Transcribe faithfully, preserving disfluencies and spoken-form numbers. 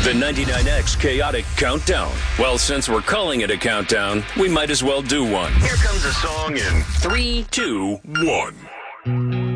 The ninety-nine X Chaotic Countdown. Well, since we're calling it a countdown, we might as well do one. Here comes a song in three, two, one.